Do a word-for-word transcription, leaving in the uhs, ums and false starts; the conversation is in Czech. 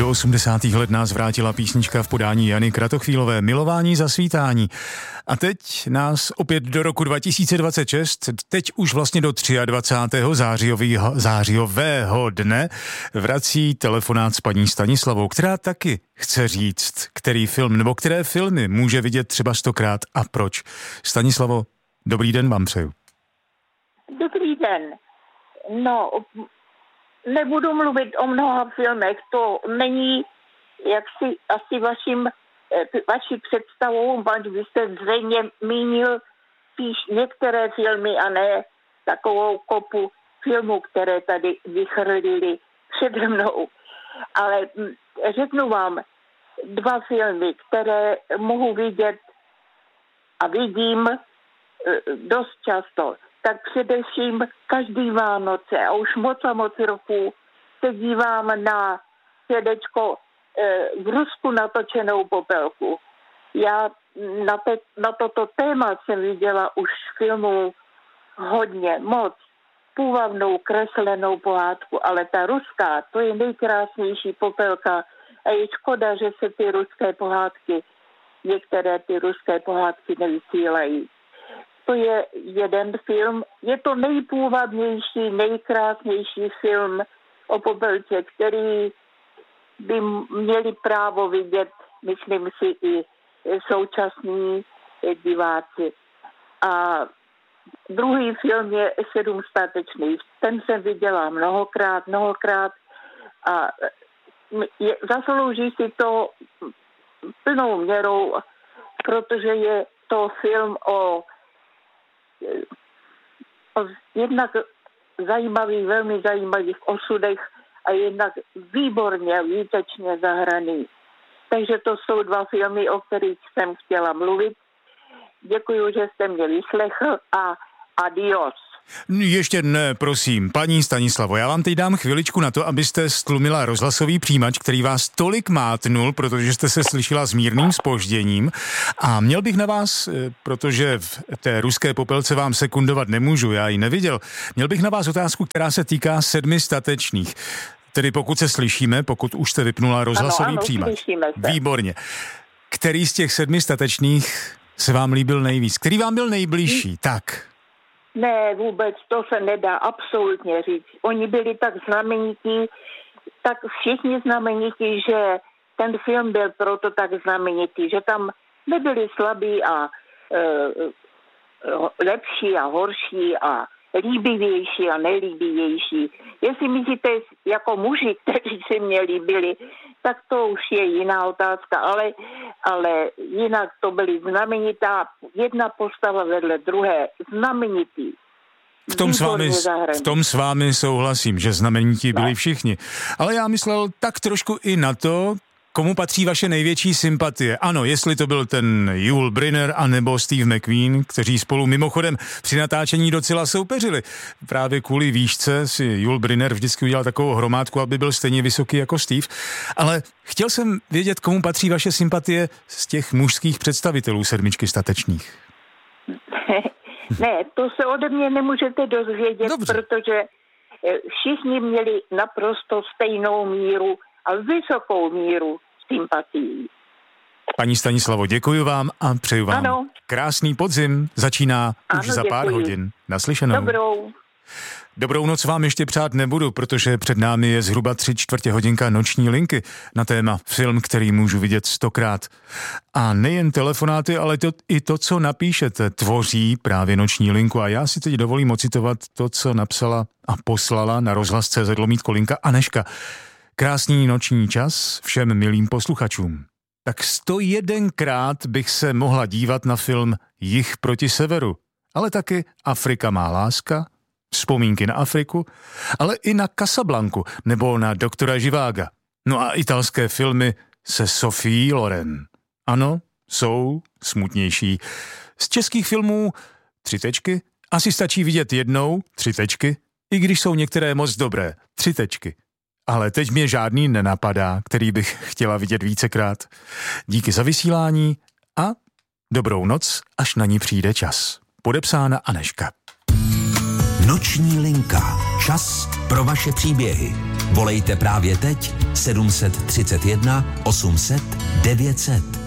Do osmdesátých let nás vrátila písnička v podání Jany Kratochvílové, Milování za svítání. A teď nás opět do roku dva tisíce dvacet šest, teď už vlastně do dvacátého třího zářijového dne, vrací telefonát s paní Stanislavou, která taky chce říct, který film nebo které filmy může vidět třeba stokrát a proč. Stanislavo, dobrý den vám přeju. Dobrý den. No, nebudu mluvit o mnoha filmech, to není jaksi asi vaším, vaší představou, pač byste zřejmě mínil spíš některé filmy a ne takovou kopu filmů, které tady vychrlili přede mnou. Ale řeknu vám dva filmy, které mohu vidět a vidím dost často. Tak především každý Vánoce a už moc a moc roků se dívám na CDčko e, v Rusku natočenou Popelku. Já na, te, na toto téma jsem viděla už filmů hodně, moc. Půvabnou kreslenou pohádku, ale ta ruská, to je nejkrásnější Popelka a je škoda, že se ty ruské pohádky, některé ty ruské pohádky nevysílají. To je jeden film, je to nejpůvabnější, nejkrásnější film o Popelce, který by měli právo vidět, myslím si, i současní diváci. A druhý film je Sedm statečných. Ten jsem viděla mnohokrát, mnohokrát a je, zaslouží si to plnou měrou, protože je to film o jednak zajímavých, velmi zajímavých osudech a jednak výborně, výtečně zahraný. Takže to jsou dva filmy, o kterých jsem chtěla mluvit. Děkuji, že jste mě vyslechl a adios. Ještě ne, prosím, paní Stanislavo, já vám teď dám chviličku na to, abyste stlumila rozhlasový přijímač, který vás tolik mátnul, protože jste se slyšela s mírným zpožděním a měl bych na vás, protože v té ruské Popelce vám sekundovat nemůžu, já ji neviděl, měl bych na vás otázku, která se týká Sedmi statečných. Tedy pokud se slyšíme, pokud už jste vypnula rozhlasový ano, ano, přijímač. Výborně. Který z těch Sedmi statečných se vám líbil nejvíc? Který vám byl nejbližší? Hmm. Tak. Ne, vůbec, to se nedá absolutně říct. Oni byli tak znamenití, tak všichni znamenití, že ten film byl proto tak znamenitý, že tam nebyli slabí a e, lepší a horší a líbivější a nelíbivější. Jestli myslíte jako muži, kteří se mě líbili, tak to už je jiná otázka, ale, ale jinak to byly znamenitá jedna postava vedle druhé, znamenitý. V tom, s vámi, v tom s vámi souhlasím, že znamenití byli všichni. Ale já myslel tak trošku i na to, komu patří vaše největší sympatie. Ano, jestli to byl ten Yul Brynner anebo Steve McQueen, kteří spolu mimochodem při natáčení docela soupeřili. Právě kvůli výšce si Yul Brynner vždycky udělal takovou hromádku, aby byl stejně vysoký jako Steve. Ale chtěl jsem vědět, komu patří vaše sympatie z těch mužských představitelů Sedmičky statečných. Ne, to se ode mě nemůžete dozvědět, Dobře. Protože všichni měli naprosto stejnou míru a vysokou míru sympatií. Paní Stanislavo, děkuji vám a přeju vám ano. krásný podzim. Začíná ano, už za děkuji. pár hodin. Naslyšenou. Dobrou. Dobrou noc vám ještě přát nebudu, protože před námi je zhruba tři čtvrtě hodinka noční linky na téma film, který můžu vidět stokrát. A nejen telefonáty, ale to, i to, co napíšete, tvoří právě noční linku. A já si teď dovolím ocitovat to, co napsala a poslala na rozhlas tečka cé zet lomítko linka Anežka. Krásný noční čas všem milým posluchačům. Tak sto jedenkrát bych se mohla dívat na film Jih proti severu, ale taky Afrika má láska, Vzpomínky na Afriku, ale i na Casablanku nebo na doktora Živága. No a italské filmy se Sophie Loren. Ano, jsou smutnější. Z českých filmů tři tečky, asi stačí vidět jednou, tři tečky, i když jsou některé moc dobré, tři tečky. Ale teď mě žádný nenapadá, který bych chtěla vidět vícekrát. Díky za vysílání a dobrou noc, až na ní přijde čas. Podepsána Anežka. Noční linka. Čas pro vaše příběhy. Volejte právě teď sedm set třicet jedna osm set devět set.